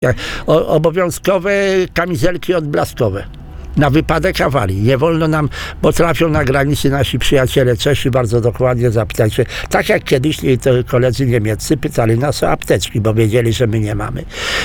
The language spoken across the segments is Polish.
Obowiązkowe kamizelki odblaskowe. Na wypadek awarii. Nie wolno nam, bo trafią na granicy nasi przyjaciele Czesi, bardzo dokładnie zapytać się. Tak jak kiedyś to koledzy niemieccy pytali nas o apteczki, bo wiedzieli, że my nie mamy.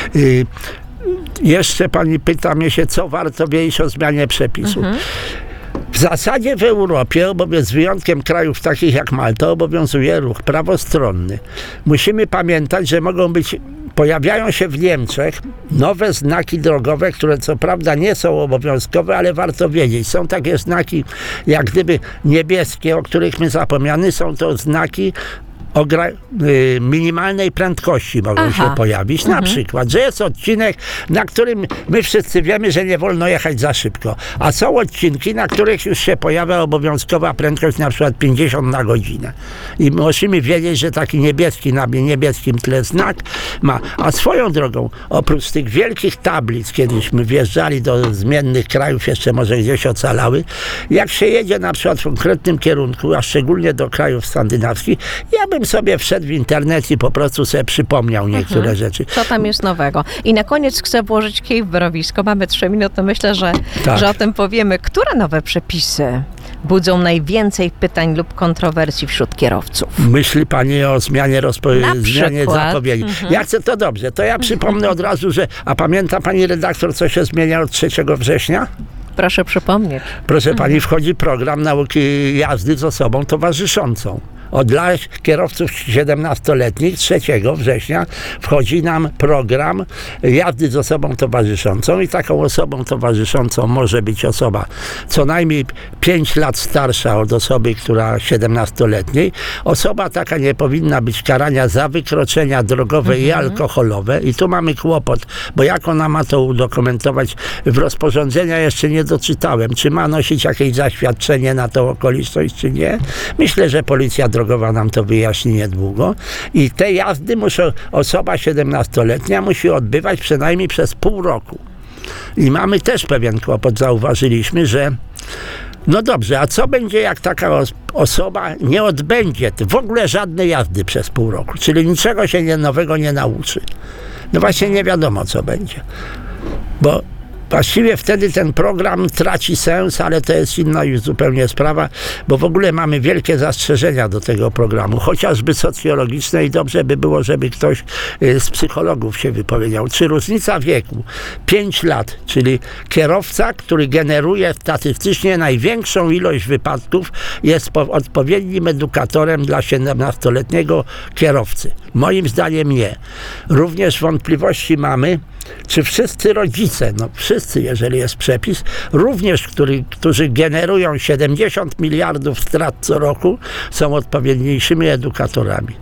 Jeszcze pani pyta mnie się, co warto wiedzieć o zmianie przepisów. W zasadzie w Europie, z wyjątkiem krajów takich jak Malta, obowiązuje ruch prawostronny. Musimy pamiętać, że pojawiają się w Niemczech nowe znaki drogowe, które co prawda nie są obowiązkowe, ale warto wiedzieć. Są takie znaki jak gdyby niebieskie, o których my zapomniany. Są to znaki minimalnej prędkości mogą się pojawić. Na przykład, że jest odcinek, na którym my wszyscy wiemy, że nie wolno jechać za szybko. A są odcinki, na których już się pojawia obowiązkowa prędkość na przykład 50 na godzinę. I musimy wiedzieć, że taki niebieski na niebieskim tle znak ma. A swoją drogą, oprócz tych wielkich tablic, kiedyśmy wjeżdżali do zmiennych krajów, jeszcze może gdzieś ocalały, jak się jedzie na przykład w konkretnym kierunku, a szczególnie do krajów skandynawskich, ja bym sobie wszedł w internet i po prostu sobie przypomniał niektóre rzeczy. Co tam jest nowego? I na koniec chcę włożyć kij w mrowisko. Mamy 3 minuty, myślę, że o tym powiemy. Które nowe przepisy budzą najwięcej pytań lub kontrowersji wśród kierowców? Myśli pani o zmianie zapowiedzi. Ja chcę to dobrze. To ja przypomnę od razu, że... A pamięta pani redaktor, co się zmienia od 3 września? Proszę przypomnieć. Proszę pani, wchodzi program nauki jazdy z osobą towarzyszącą. Dla kierowców 17-letnich 3 września wchodzi nam program jazdy z osobą towarzyszącą i taką osobą towarzyszącą może być osoba co najmniej 5 lat starsza od osoby, która 17-letniej. Osoba taka nie powinna być karana za wykroczenia drogowe i alkoholowe. I tu mamy kłopot, bo jak ona ma to udokumentować? W rozporządzenia jeszcze nie doczytałem, czy ma nosić jakieś zaświadczenie na tą okoliczność, czy nie. Myślę, że policja drogowa nam to wyjaśni niedługo. I te jazdy osoba 17-letnia musi odbywać przynajmniej przez pół roku. I mamy też pewien kłopot, zauważyliśmy, że no dobrze, a co będzie, jak taka osoba nie odbędzie w ogóle żadnej jazdy przez pół roku, czyli niczego się nowego nie nauczy. No właśnie nie wiadomo, co będzie. Bo właściwie wtedy ten program traci sens, ale to jest inna już zupełnie sprawa, bo w ogóle mamy wielkie zastrzeżenia do tego programu, chociażby socjologiczne i dobrze by było, żeby ktoś z psychologów się wypowiedział. Czy różnica wieku 5 lat, czyli kierowca, który generuje statystycznie największą ilość wypadków, jest odpowiednim edukatorem dla 17-letniego kierowcy? Moim zdaniem nie. Również wątpliwości mamy, czy wszyscy rodzice, wszyscy, jeżeli jest przepis, również którzy generują 70 miliardów strat co roku, są odpowiedniejszymi edukatorami.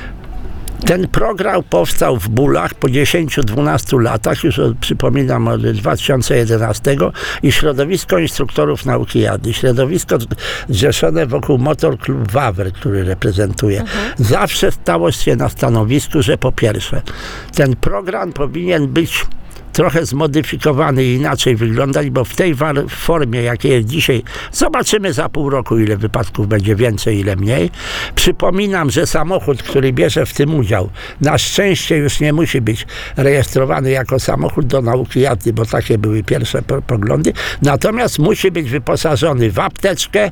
Ten program powstał w Bólach po 10-12 latach, już przypominam od 2011 i środowisko instruktorów nauki jazdy, środowisko zrzeszone wokół Motor Club Wawr, który reprezentuję, zawsze stało się na stanowisku, że po pierwsze, ten program powinien być trochę zmodyfikowany i inaczej wyglądać, bo w tej formie, jakiej jest dzisiaj, zobaczymy za pół roku, ile wypadków będzie więcej, ile mniej. Przypominam, że samochód, który bierze w tym udział, na szczęście już nie musi być rejestrowany jako samochód do nauki jazdy, bo takie były pierwsze poglądy, natomiast musi być wyposażony w apteczkę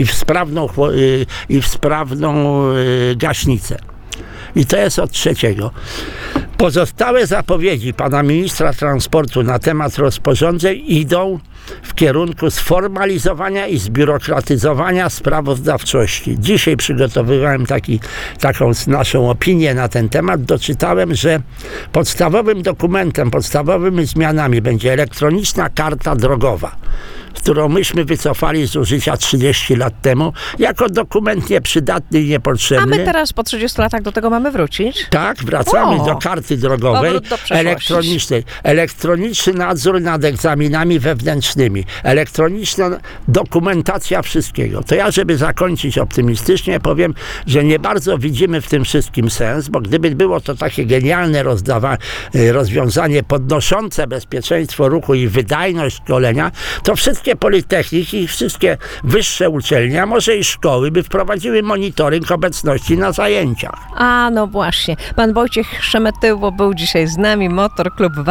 i w sprawną gaśnicę. I to jest od 3. Pozostałe zapowiedzi pana ministra transportu na temat rozporządzeń idą w kierunku sformalizowania i zbiurokratyzowania sprawozdawczości. Dzisiaj przygotowywałem taką naszą opinię na ten temat. Doczytałem, że podstawowym dokumentem, podstawowymi zmianami będzie elektroniczna karta drogowa, którą myśmy wycofali z użycia 30 lat temu, jako dokument nieprzydatny i niepotrzebny. A my teraz po 30 latach do tego mamy wrócić? Tak, wracamy do karty drogowej elektronicznej. Elektroniczny nadzór nad egzaminami wewnętrznymi. Elektroniczna dokumentacja wszystkiego. To ja, żeby zakończyć optymistycznie, powiem, że nie bardzo widzimy w tym wszystkim sens, bo gdyby było to takie genialne rozwiązanie podnoszące bezpieczeństwo ruchu i wydajność szkolenia, to wszystkie politechniki i wszystkie wyższe uczelnie, a może i szkoły by wprowadziły monitoring obecności na zajęciach. A no właśnie. Pan Wojciech Szemetył Słowo był dzisiaj z nami Motor Klub